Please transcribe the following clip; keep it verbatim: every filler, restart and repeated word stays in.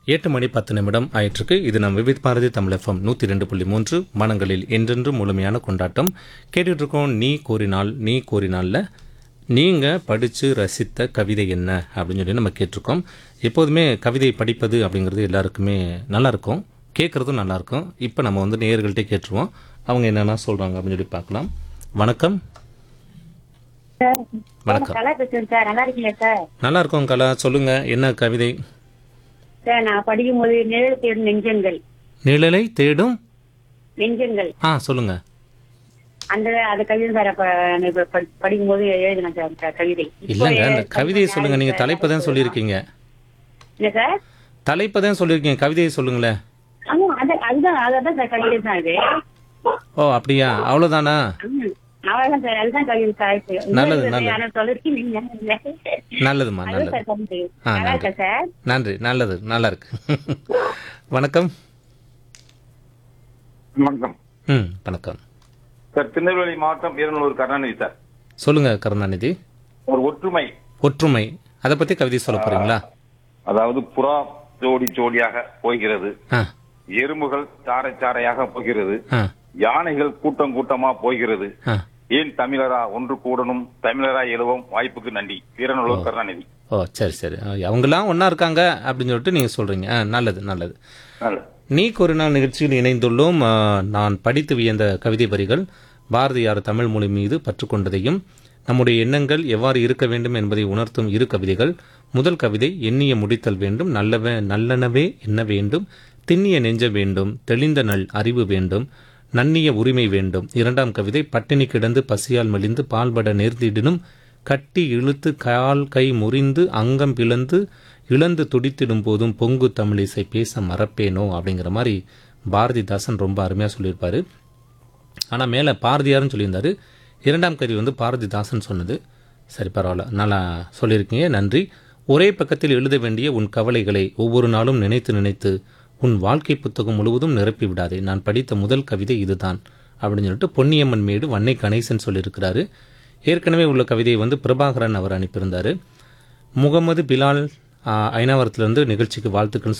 எட்டு மணி பத்து நிமிடம் ஆயிற்றுக்கு. இது நம் விவித் பாரதி தமிழ் எஃப்எம் நூற்றி ரெண்டு புள்ளி மூன்று மனங்களில் என்றென்று முழுமையான கொண்டாட்டம் கேட்டுட்டு இருக்கோம். நீ கூறினால் நீ கூறினால்ல நீங்கள் படித்து ரசித்த கவிதை என்ன அப்படின்னு சொல்லி நம்ம கேட்டிருக்கோம். எப்போதுமே கவிதை படிப்பது அப்படிங்கிறது எல்லாருக்குமே நல்லாயிருக்கும், கேட்குறதும் நல்லாயிருக்கும். இப்போ நம்ம வந்து நேயர்கள்ட்டே கேட்டுருவோம், அவங்க என்னென்ன சொல்கிறாங்க அப்படின்னு சொல்லி பார்க்கலாம். வணக்கம். வணக்கம். கலா பேசுறேன் சார். நல்லா இருக்கீங்களா சார்? நல்லா இருக்கோம் கலா, சொல்லுங்க என்ன கவிதை? சார் நான் படிக்கும் போது நிழல் தேடும் நெஞ்சங்கள். நிழலை தேடும் நெஞ்சங்கள் ஆ சொல்லுங்க. அந்த அது கவிதை சார். அப்ப நான் இப்ப படி- படிக்கும் போது எழுதினேன் சார் அந்த கவிதை. இப்போ இல்லைங்க, அந்த எழுத- கவிதையை சொல்லுங்க. நீங்க சார், தலைப்பை தான் சொல்லியிருக்கீங்க. என்ன சார்? தலைப்பை தான் சொல்லியிருக்கீங்க, கவிதையை சொல்லுங்களேன். ஆமா, அது- அதுதான் அதுதான் சார் கவிதை தான் அது. ஓ அப்படியா, அவ்வளோதானா? ம், அவ்வளவுதான் சார். அதுதான் கவிதை சார். நல்லது, இன்னொரு நல்லது. யாரும் சொல்லிருக்கீங்க. நல்லதுமா, அதுதான் நல்லது. சார் கவிதை. ஆ, நல்லா நன்றி. இருக்கா சார்? நன்றி, நல்லது, நல்லா இருக்கு. வணக்கம். வணக்கம் ம் வணக்கம். சார். திருநெல்வேலி மாவட்டம் வீரநல்லூர் கருணாநிதி சார். சொல்லுங்க கருணாநிதி. ஒரு ஒற்றுமை, ஒற்றுமை, அதை பற்றி கவிதை சொல்ல போறீங்களா? அதாவது புறா ஜோடி ஜோடியாக போகிறது, ஆ எறும்புகள் சாறை சாறையாக போகிறது, ஆ யானைகள் கூட்டம் கூட்டமா போகிறது. ஆ ஏன் தமிழரா ஒன்று கூடணும், தமிழரா எழுவோம், வாய்ப்புக்கு நன்றி. வீரநல்லூர் கருணாநிதி. ஓ சரி சரி, ஆ, அவங்கெல்லாம் ஒன்றா இருக்காங்க அப்படின்னு சொல்லிட்டு நீங்கள் சொல்கிறீங்க. ஆ நல்லது நல்லது. நல்லது. நீ ஒரு நாள் நிகழ்ச்சியில் இணைந்துள்ளோம். ஆ, நான் படித்து வியந்த கவிதை வரிகள் பாரதியார் தமிழ் மொழி மீது பற்றுக்கொண்டதையும் நம்முடைய எண்ணங்கள் எவ்வாறு இருக்க வேண்டும் என்பதை உணர்த்தும் இரு கவிதைகள். முதல் கவிதை எண்ணிய முடித்தல் வேண்டும், நல்லவ நல்லனவே எண்ண வேண்டும், திண்ணிய நெஞ்ச வேண்டும், தெளிந்த நல் அறிவு வேண்டும், நன்னிய உரிமை வேண்டும். இரண்டாம் கவிதை பட்டினி கிடந்து பசியால் மெலிந்து பால்பட நேர்ந்திடினும் கட்டி இழுத்து கால் கை முறிந்து அங்கம் பிளந்து இழந்து துடித்திடும் போதும் பொங்கு தமிழிசை பேச மறப்பேனோ அப்படிங்கிற மாதிரி பாரதிதாசன் ரொம்ப அருமையாக சொல்லியிருப்பாரு. ஆனால் மேலே பாரதியார்னு சொல்லியிருந்தாரு. இரண்டாம் கவிதை வந்து பாரதிதாசன் சொன்னது. சரி, பரவாயில்ல, நல்லா சொல்லியிருக்கீங்க, நன்றி. ஒரே பக்கத்தில் எழுத வேண்டிய உன் கவலைகளை ஒவ்வொரு நாளும் நினைத்து நினைத்து உன் வாழ்க்கை புத்தகம் முழுவதும் நிரப்பி விடாதே. நான் படித்த முதல் கவிதை இதுதான் அப்படின்னு சொல்லிட்டு பொன்னியம்மன் மேடு வன்னை கணேசன் சொல்லியிருக்கிறாரு. ஏற்கனவே உள்ள கவிதையை வந்து பிரபாகரன் அவர் அனுப்பியிருந்தார். முகமது பிலால் ஐநாவரத்திலிருந்து நிகழ்ச்சிக்கு வாழ்த்துக்கள்